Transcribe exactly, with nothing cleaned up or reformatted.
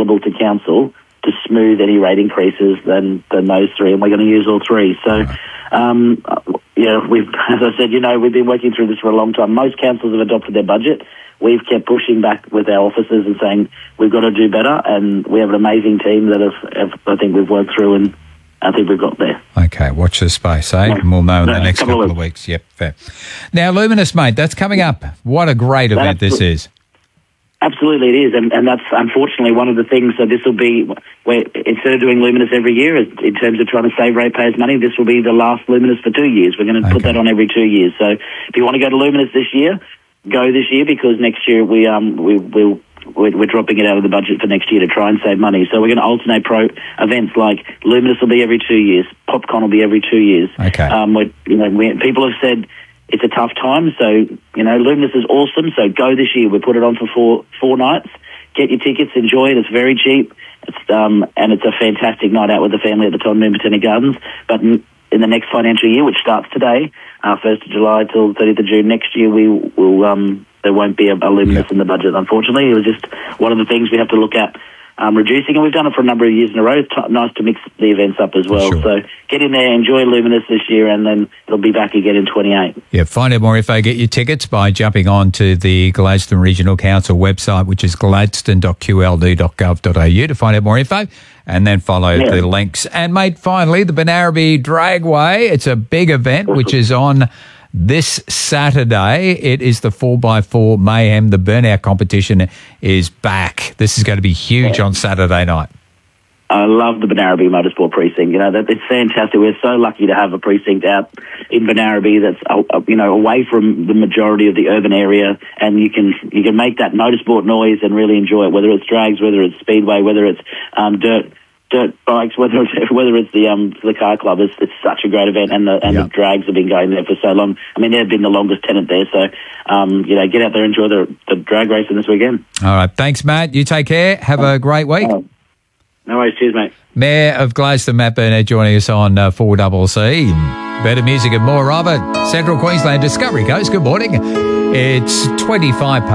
available to council to smooth any rate increases than, than those three, and we're going to use all three. So, um, yeah, we've, as I said, you know, we've been working through this for a long time. Most councils have adopted their budget. We've kept pushing back with our officers and saying we've got to do better, and we have an amazing team that have, have I think we've worked through, and I think we've got there. Okay, watch this space, eh? Yeah. And we'll know in No, the next couple, couple of weeks. Yep, fair. Now, Luminous, mate, that's coming up. What a great event That's, this is. Absolutely it is, and, and that's unfortunately one of the things. So this will be, where instead of doing Luminous every year in terms of trying to save ratepayers money, this will be the last Luminous for two years. We're going to okay. put that on every two years. So if you want to go to Luminous this year, go this year, because next year we um we will we're, we're dropping it out of the budget for next year to try and save money. So we're going to alternate pro events like Luminous will be every two years, PopCon will be every two years. Okay. Um, we you know we, people have said it's a tough time, so you know Luminous is awesome. So go this year. We put it on for four four nights. Get your tickets, enjoy it. It's very cheap. It's um and it's a fantastic night out with the family at the Tom Moon Botanic Gardens. But in, in the next financial year, which starts today, uh, first of July till thirtieth of June next year, we will um there won't be a, a Luminous yeah. in the budget. Unfortunately, it was just one of the things we have to look at. Um, reducing, and we've done it for a number of years in a row. It's t- nice to mix the events up as well. Sure. So get in there, enjoy Luminous this year, and then it'll be back again in twenty-eight. Yeah, find out more info, get your tickets by jumping on to the Gladstone Regional Council website, which is gladstone dot q l d dot gov dot a u to find out more info, and then follow yeah. the links. And, mate, finally, the Benarabi Dragway. It's a big event, which is on this Saturday. It is the four by four Mayhem. The Burnout competition is back. This is going to be huge yeah. on Saturday night. I love the Benarabi Motorsport Precinct. You know, that it's fantastic. We're so lucky to have a precinct out in Benarabi that's, uh, you know, away from the majority of the urban area, and you can you can make that motorsport noise and really enjoy it, whether it's drags, whether it's speedway, whether it's um, dirt dirt bikes, whether it's whether it's the um the car club. It's, it's such a great event, and the and yep. the drags have been going there for so long. I mean, they've been the longest tenant there. So, um, you know, get out there, enjoy the the drag racing this weekend. All right, thanks, Matt. You take care. Have a great week. Oh, no worries. Cheers, mate. Mayor of Gladstone, Matt Burnett, joining us on uh, four C C. Better music and more of it. Central Queensland Discovery Coast. Good morning. It's twenty-five past